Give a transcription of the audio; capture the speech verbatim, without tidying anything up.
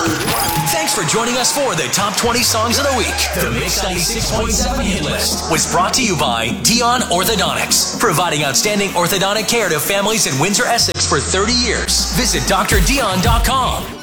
Thanks for joining us for the Top twenty Songs of the Week. The Mix ninety-six point seven hit list was brought to you by Dion Orthodontics, providing outstanding orthodontic care to families in Windsor, Essex for thirty years. Visit D R Dion dot com.